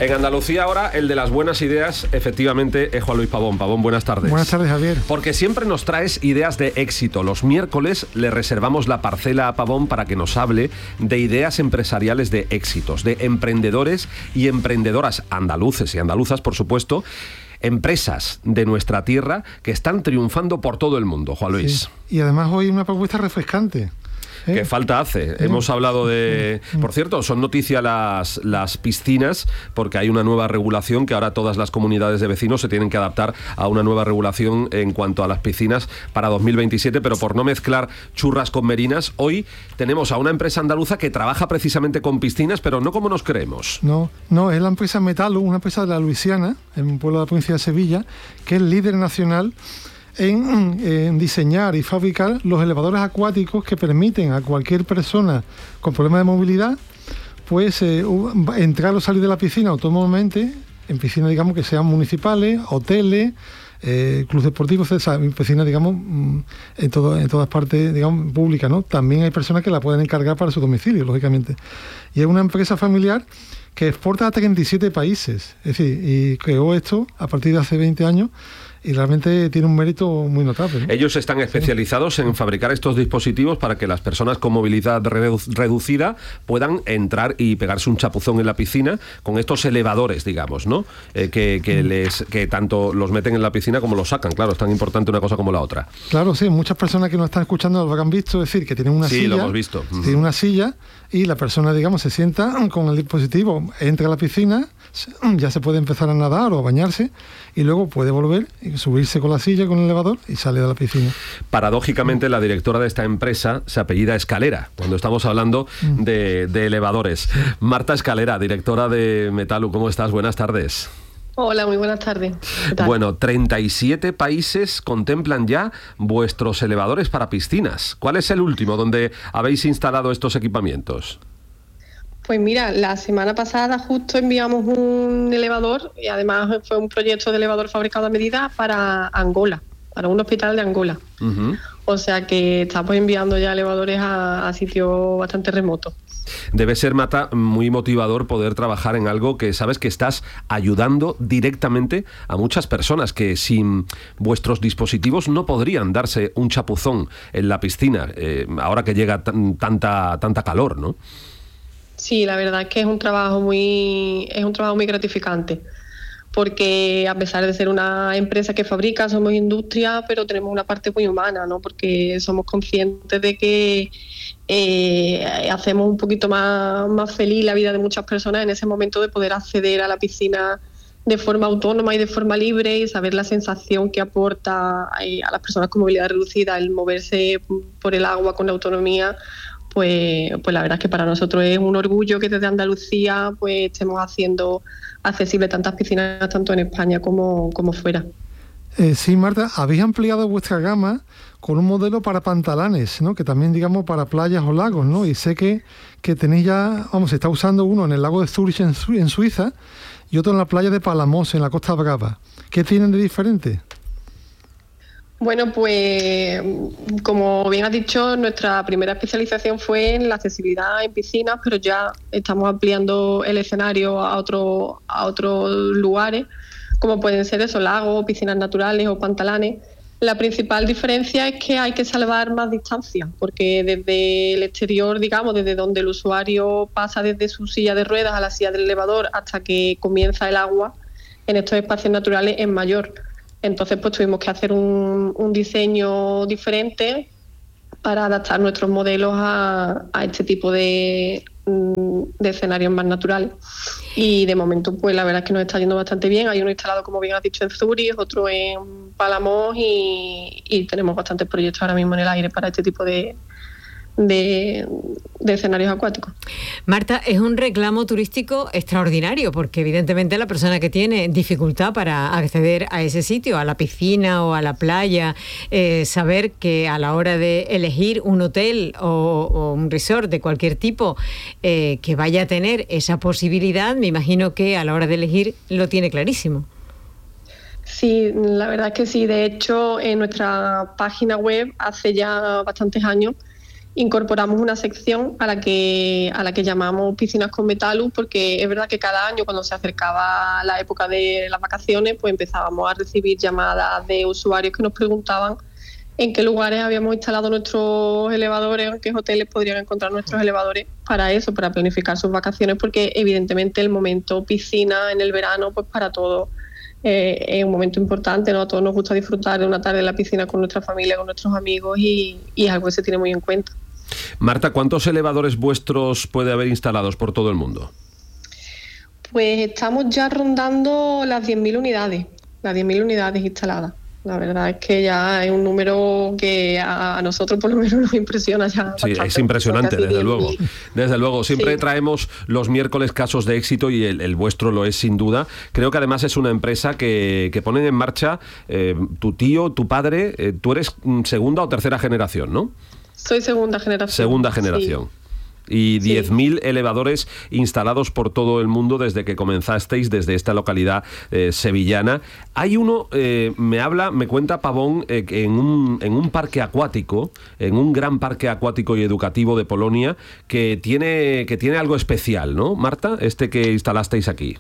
En Andalucía ahora el de las buenas ideas efectivamente es Juan Luis Pavón. Pavón, buenas tardes. Buenas tardes, Javier. Porque siempre nos traes ideas de éxito. Los miércoles le reservamos la parcela a Pavón para que nos hable de ideas empresariales de éxitos, de emprendedores y emprendedoras andaluces y andaluzas, por supuesto, empresas de nuestra tierra que están triunfando por todo el mundo, Juan Luis. Sí. Y además hoy una propuesta refrescante. ¿Qué falta hace? Hemos hablado de... Por cierto, son noticia las piscinas, porque hay una nueva regulación que ahora todas las comunidades de vecinos se tienen que adaptar a una nueva regulación en cuanto a las piscinas para 2027, pero por no mezclar churras con merinas, hoy tenemos a una empresa andaluza que trabaja precisamente con piscinas, pero no como nos creemos. No, es la empresa Metalu, una empresa de la Luisiana, en un pueblo de la provincia de Sevilla, que es líder nacional en diseñar y fabricar los elevadores acuáticos que permiten a cualquier persona con problemas de movilidad pues entrar o salir de la piscina autónomamente, en piscinas digamos que sean municipales, hoteles, clubes deportivos, piscinas digamos en todas partes digamos públicas, ¿no? También hay personas que la pueden encargar para su domicilio, lógicamente. Y es una empresa familiar que exporta a 37 países, es decir, y creó esto a partir de hace 20 años. Y realmente tiene un mérito muy notable, ¿no? Ellos están especializados en fabricar estos dispositivos para que las personas con movilidad reducida puedan entrar y pegarse un chapuzón en la piscina con estos elevadores, digamos, ¿no? Que tanto los meten en la piscina como los sacan. Claro, es tan importante una cosa como la otra. Claro, sí. Muchas personas que nos están escuchando lo habrán visto, es decir, que tienen una silla. Sí, lo hemos visto. Tienen una silla y la persona, digamos, se sienta con el dispositivo, entra a la piscina, ya se puede empezar a nadar o a bañarse y luego puede volver y subirse con la silla, con el elevador y sale de la piscina. Paradójicamente, la directora de esta empresa se apellida Escalera, cuando estamos hablando de elevadores. Marta Escalera, directora de Metalu, ¿cómo estás? Buenas tardes. Hola, muy buenas tardes. ¿Qué tal? Bueno, 37 países contemplan ya vuestros elevadores para piscinas. ¿Cuál es el último donde habéis instalado estos equipamientos? Pues mira, la semana pasada justo enviamos un elevador y además fue un proyecto de elevador fabricado a medida para Angola, para un hospital de Angola. Uh-huh. O sea que estamos enviando ya elevadores a sitios bastante remotos. Debe ser, Marta, muy motivador poder trabajar en algo que sabes que estás ayudando directamente a muchas personas que sin vuestros dispositivos no podrían darse un chapuzón en la piscina, ahora que llega tanta calor, ¿no? Sí, la verdad es que es un trabajo muy gratificante, porque a pesar de ser una empresa que fabrica, somos industria, pero tenemos una parte muy humana, ¿no? Porque somos conscientes de que hacemos un poquito más feliz la vida de muchas personas en ese momento de poder acceder a la piscina de forma autónoma y de forma libre y saber la sensación que aporta a las personas con movilidad reducida el moverse por el agua con autonomía. Pues la verdad es que para nosotros es un orgullo que desde Andalucía pues estemos haciendo accesible tantas piscinas tanto en España como fuera. Sí, Marta, habéis ampliado vuestra gama con un modelo para pantalanes, ¿no? Que también, digamos, para playas o lagos, ¿no? Y sé que tenéis ya, se está usando uno en el lago de Zurich en Suiza y otro en la playa de Palamos, en la Costa Brava. ¿Qué tienen de diferente? Bueno, pues como bien has dicho, nuestra primera especialización fue en la accesibilidad en piscinas, pero ya estamos ampliando el escenario a otros lugares, como pueden ser esos lagos, piscinas naturales o pantalanes. La principal diferencia es que hay que salvar más distancia, porque desde el exterior, digamos, desde donde el usuario pasa desde su silla de ruedas a la silla del elevador hasta que comienza el agua, en estos espacios naturales es mayor. Entonces pues tuvimos que hacer un diseño diferente para adaptar nuestros modelos a este tipo de escenarios más naturales. Y de momento pues la verdad es que nos está yendo bastante bien. Hay uno instalado, como bien has dicho, en Zurich, otro en Palamos y tenemos bastantes proyectos ahora mismo en el aire para este tipo de escenarios acuáticos. Marta, es un reclamo turístico extraordinario porque evidentemente la persona que tiene dificultad para acceder a ese sitio, a la piscina o a la playa, saber que a la hora de elegir un hotel o un resort de cualquier tipo que vaya a tener esa posibilidad, me imagino que a la hora de elegir lo tiene clarísimo. Sí, la verdad es que sí. De hecho, en nuestra página web hace ya bastantes años incorporamos una sección a la que llamamos piscinas con Metalux, porque es verdad que cada año cuando se acercaba la época de las vacaciones, pues empezábamos a recibir llamadas de usuarios que nos preguntaban en qué lugares habíamos instalado nuestros elevadores, en qué hoteles podrían encontrar nuestros elevadores para eso, para planificar sus vacaciones, porque evidentemente el momento piscina en el verano, pues para todos es un momento importante, ¿no? A todos nos gusta disfrutar de una tarde en la piscina con nuestra familia, con nuestros amigos, y es algo que se tiene muy en cuenta. Marta, ¿cuántos elevadores vuestros puede haber instalados por todo el mundo? Pues estamos ya rondando las 10.000 unidades instaladas. La verdad es que ya es un número que a nosotros por lo menos nos impresiona ya. Sí, bastante. es impresionante, desde luego. Desde luego, siempre sí. Traemos los miércoles casos de éxito y el vuestro lo es sin duda. Creo que además es una empresa que ponen en marcha tu tío, tu padre, tú eres segunda o tercera generación, ¿no? Soy segunda generación. Segunda generación. Sí. Y 10.000 elevadores instalados por todo el mundo desde que comenzasteis, desde esta localidad sevillana. Hay uno, me cuenta Pavón, que en un parque acuático, en un gran parque acuático y educativo de Polonia, que tiene algo especial, ¿no, Marta? Que instalasteis aquí.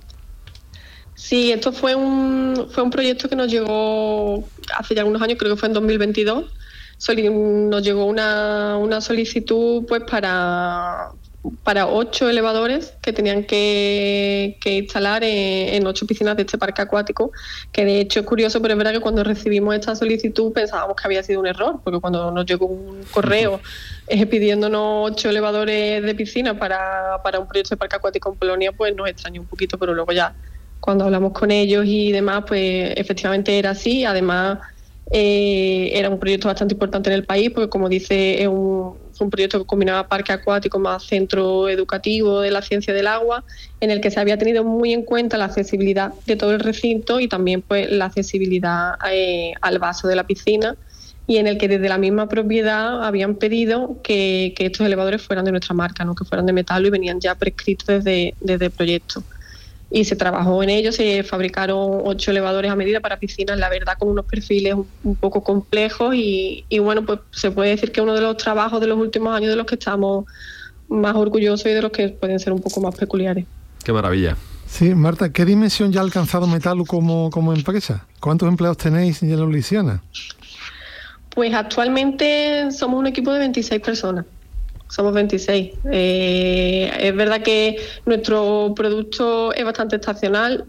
Sí, esto fue un proyecto que nos llegó hace ya unos años, creo que fue en 2022. Nos llegó una solicitud pues para 8 elevadores que tenían que instalar en 8 piscinas de este parque acuático, que de hecho es curioso, pero es verdad que cuando recibimos esta solicitud pensábamos que había sido un error, porque cuando nos llegó un correo pidiéndonos 8 elevadores de piscina para un proyecto de parque acuático en Polonia, pues nos extrañó un poquito, pero luego ya cuando hablamos con ellos y demás, pues efectivamente era así. Además era un proyecto bastante importante en el país, porque como dice, es un proyecto que combinaba parque acuático más centro educativo de la ciencia del agua, en el que se había tenido muy en cuenta la accesibilidad de todo el recinto y también pues la accesibilidad al vaso de la piscina, y en el que desde la misma propiedad habían pedido que estos elevadores fueran de nuestra marca, ¿no? Que fueran de Metalux, y venían ya prescritos desde el proyecto. Y se trabajó en ello, se fabricaron 8 elevadores a medida para piscinas, la verdad con unos perfiles un poco complejos, y bueno, pues se puede decir que es uno de los trabajos de los últimos años de los que estamos más orgullosos y de los que pueden ser un poco más peculiares. ¡Qué maravilla! Sí, Marta, ¿qué dimensión ya ha alcanzado Metalux como empresa? ¿Cuántos empleados tenéis en la Luisiana? Pues actualmente somos un equipo de 26 personas. Somos 26. Es verdad que nuestro producto es bastante estacional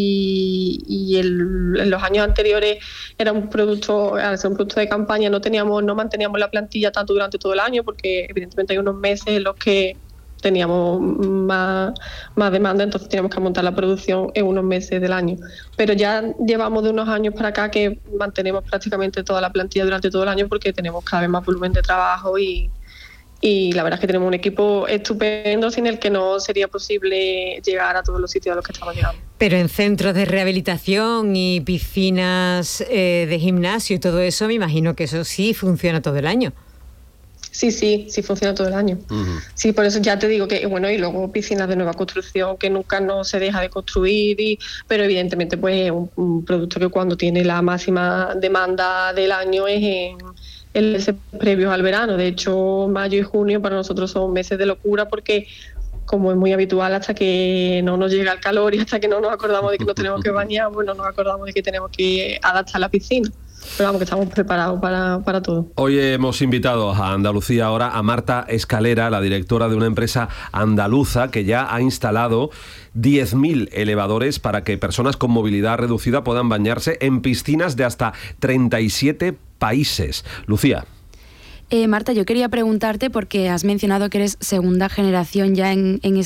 y en los años anteriores era un producto, al ser un producto de campaña, no manteníamos la plantilla tanto durante todo el año, porque evidentemente hay unos meses en los que teníamos más demanda, entonces teníamos que montar la producción en unos meses del año. Pero ya llevamos de unos años para acá que mantenemos prácticamente toda la plantilla durante todo el año, porque tenemos cada vez más volumen de trabajo y la verdad es que tenemos un equipo estupendo sin el que no sería posible llegar a todos los sitios a los que estamos llegando. Pero en centros de rehabilitación y piscinas de gimnasio y todo eso, me imagino que eso sí funciona todo el año. Sí, funciona todo el año. Uh-huh. Sí, por eso ya te digo que, bueno, y luego piscinas de nueva construcción que nunca no se deja de construir, pero evidentemente pues es un producto que cuando tiene la máxima demanda del año es en meses previos al verano. De hecho, mayo y junio para nosotros son meses de locura, porque como es muy habitual, hasta que no nos llega el calor y hasta que no nos acordamos de que nos tenemos que bañar, pues no nos acordamos de que tenemos que adaptar la piscina. Pero vamos, que estamos preparados para todo. Hoy hemos invitado a Andalucía ahora a Marta Escalera, la directora de una empresa andaluza que ya ha instalado 10.000 elevadores para que personas con movilidad reducida puedan bañarse en piscinas de hasta 37 países. Lucía. Marta, yo quería preguntarte, porque has mencionado que eres segunda generación ya en